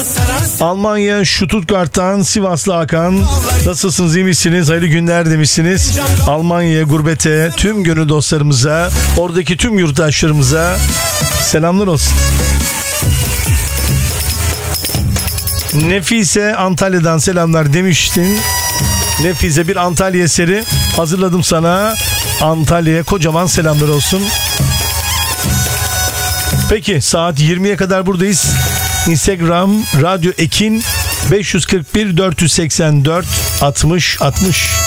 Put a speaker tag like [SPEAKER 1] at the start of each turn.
[SPEAKER 1] Almanya Stuttgart'tan Sivaslı Hakan. Nasılsınız, iyi misiniz? Hayırlı günler demişsiniz. Almanya'ya, gurbete, tüm gönül dostlarımıza, oradaki tüm yurttaşlarımıza selamlar olsun. Nefise Antalya'dan selamlar demiştin. Nefise, bir Antalya eseri hazırladım sana. Antalya'ya kocaman selamlar olsun. Peki, saat 20'ye kadar buradayız. Instagram Radyo Ekin 541 484 60 60.